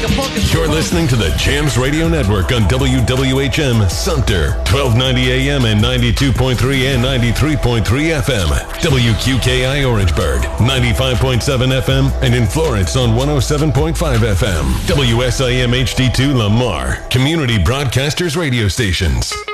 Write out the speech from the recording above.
You're listening to the Jams Radio Network on WWHM Sumter, 1290 AM and 92.3 and 93.3 FM. WQKI Orangeburg, 95.7 FM, and in Florence on 107.5 FM. WSIM HD2 Lamar, Community Broadcasters Radio Stations.